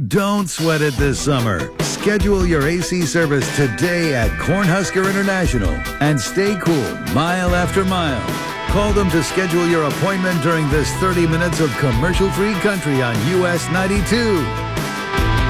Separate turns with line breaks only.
Don't sweat it this summer. Schedule your AC service today at Cornhusker International and stay cool mile after mile. Call them to schedule your appointment during this 30 minutes of commercial-free country on US 92.